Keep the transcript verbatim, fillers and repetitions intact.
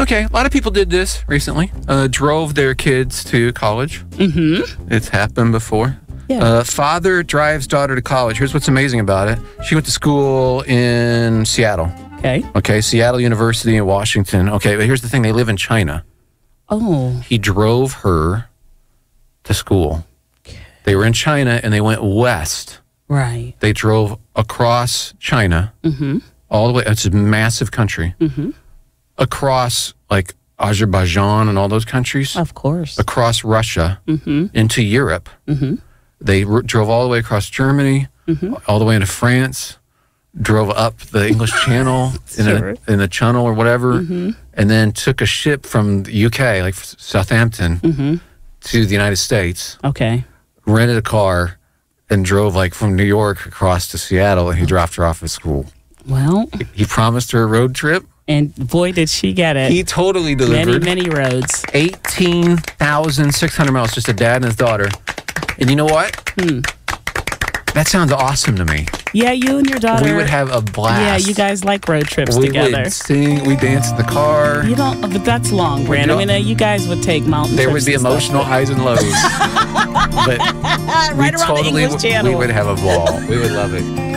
Okay, a lot of people did this recently. Uh, drove their kids to college. Mm-hmm. It's happened before. Yeah. Uh, father drives daughter to college. Here's what's amazing about it. She went to school in Seattle. Okay. Okay, Seattle University in Washington. Okay, but here's the thing. They live in China. Oh. He drove her to school. Okay. They were in China, and they went west. Right. They drove across China, Mm-hmm. all the way. It's a massive country. Mm-hmm. Across, like, Azerbaijan and all those countries. Of course. Across Russia Mm-hmm. into Europe. Mm-hmm. They r- drove all the way across Germany, Mm-hmm. all the way into France, drove up the English Channel in, Sure. a, in a channel or whatever, Mm-hmm. and then took a ship from the U K, like Southampton, Mm-hmm. to the United States, Okay. rented a car, and drove like from New York across to Seattle, and he dropped her off at school. Well, He promised her a road trip. and boy, did she get it. He totally many, delivered. many roads. eighteen thousand six hundred miles, just a dad and his daughter. And you know what? Hmm. That sounds awesome to me. Yeah, you and your daughter. We would have a blast. Yeah, you guys like road trips we together. would sing, we dance in the car. You don't, but that's long, Brandon. I mean, uh, you guys would take mountain There trips would be and stuff, emotional but- highs and lows. But right we around totally the English would- Channel. we would have a ball. We would love it.